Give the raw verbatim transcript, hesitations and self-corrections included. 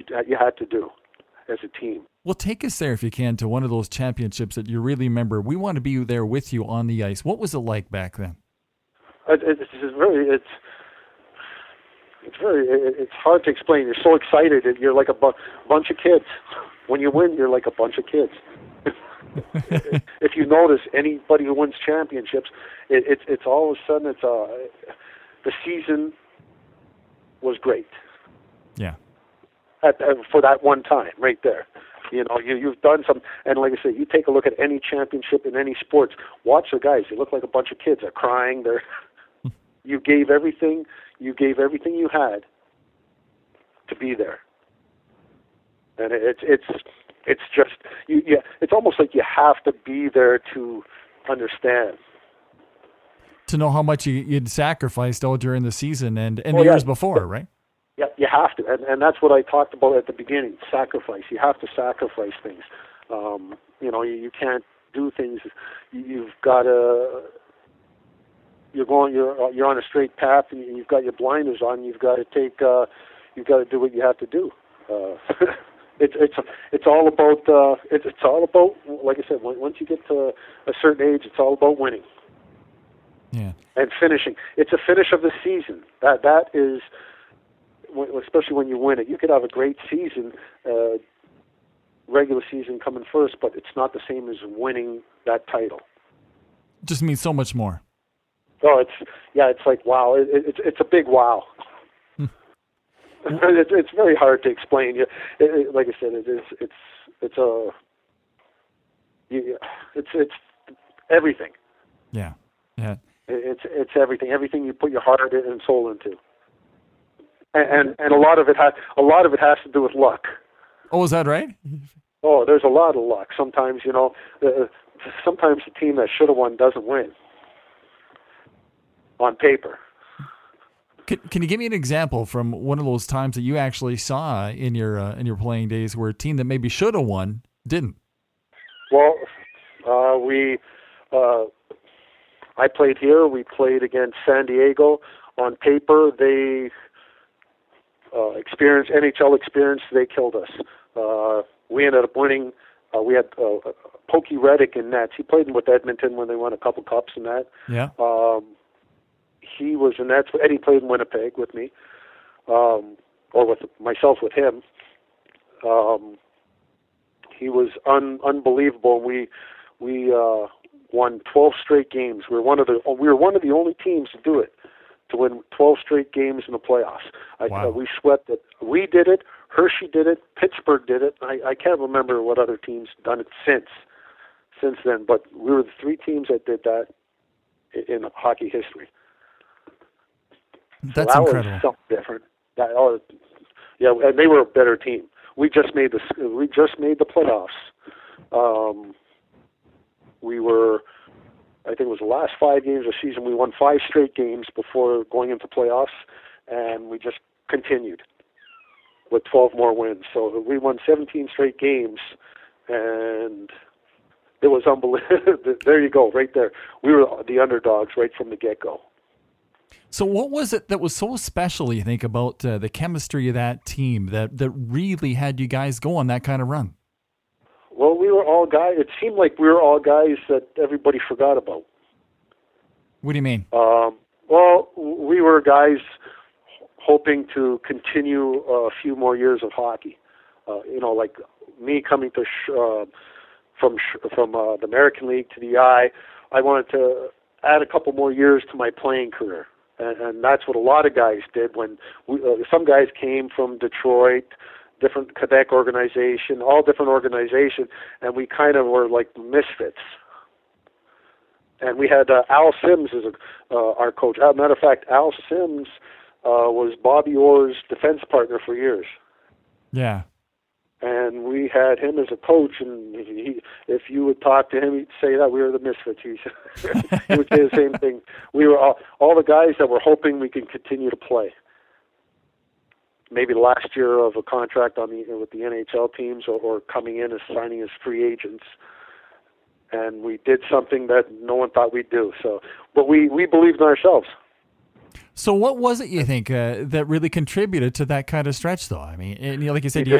you had to do as a team. Well, take us there if you can to one of those championships that you really remember. We want to be there with you on the ice. What was it like back then? It, it's just very it's it's very it, it's hard to explain. You're so excited. You're like a bu- bunch of kids. When you win, you're like a bunch of kids. If you notice, anybody who wins championships, it, it's it's all of a sudden it's uh the season was great. Yeah. At, at, for that one time, right there. You know, you, you've done some, and like I said, you take a look at any championship in any sports, watch the guys, they look like a bunch of kids. They're crying, they're, you gave everything, you gave everything you had to be there. And it's, it's, it's just, you, yeah, it's almost like you have to be there to understand. To know how much you, you'd sacrificed all during the season and, and oh, the yeah. years before, right? Yeah, you have to, and, and that's what I talked about at the beginning. Sacrifice. You have to sacrifice things. Um, you know, you, you can't do things. You, you've got to. You're going. You're you're on a straight path, and you've got your blinders on. You've got to take. Uh, you've got to do what you have to do. Uh, it's it's it's all about. Uh, it's it's all about. Like I said, once you get to a certain age, it's all about winning. Yeah. And finishing. It's a finish of the season. That that is. Especially when you win it, you could have a great season, uh, regular season coming first, but it's not the same as winning that title. Just means so much more. Oh, it's yeah, it's like wow, it, it, it's it's a big wow. it's it's very hard to explain. It, it, like I said, it is it's it's a you, it's it's everything. Yeah, yeah. It, it's it's everything. Everything you put your heart and soul into. And, and and a lot of it has a lot of it has to do with luck. Oh, is that right? Oh, there's a lot of luck. Sometimes, you know, uh, sometimes the team that should have won doesn't win on paper. Can, can you give me an example from one of those times that you actually saw in your uh, in your playing days where a team that maybe should have won didn't? Well, uh, we uh, I played here. We played against San Diego. On paper, they. Uh, experience, N H L experience, they killed us. Uh, we ended up winning. Uh, we had uh, Pokey Reddick in nets. He played with Edmonton when they won a couple cups and that. Yeah. Um, he was in nets. Eddie played in Winnipeg with me, um, or with myself with him. Um, he was un- unbelievable. We we uh, won twelve straight games. We were one of the we were one of the only teams to do it. To win twelve straight games in the playoffs. I, wow. uh, we swept it. We did it. Hershey did it. Pittsburgh did it. I, I can't remember what other teams done it since since then, but we were the three teams that did that in, in hockey history. That's so that incredible. Was something different. That, oh, yeah, and they were a better team. We just made the we just made the playoffs. Um, we were. I think it was the last five games of the season. We won five straight games before going into playoffs, and we just continued with twelve more wins. So we won seventeen straight games, and it was unbelievable. There you go, right there. We were the underdogs right from the get-go. So what was it that was so special, you think, about uh, the chemistry of that team that, that really had you guys go on that kind of run? Well, we were all guys. It seemed like we were all guys that everybody forgot about. What do you mean? Um, well, we were guys hoping to continue a few more years of hockey. Uh, you know, like me coming to sh- uh, from sh- from uh, the American League to the I, I wanted to add a couple more years to my playing career, and, and that's what a lot of guys did. When we, uh, some guys came from Detroit. Different Quebec organization, all different organizations, and we kind of were like misfits. And we had uh, Al Sims as a, uh, our coach. As a matter of fact, Al Sims uh, was Bobby Orr's defense partner for years. Yeah. And we had him as a coach, and he, if you would talk to him, he'd say that we were the misfits. He, he would say the same thing. We were all, all the guys that were hoping we could continue to play. Maybe the last year of a contract on the with the N H L teams, or, or coming in as signing as free agents, and we did something that no one thought we'd do. So, but we, we believed in ourselves. So, what was it you think uh, that really contributed to that kind of stretch, though? I mean, and, you know, like you said, you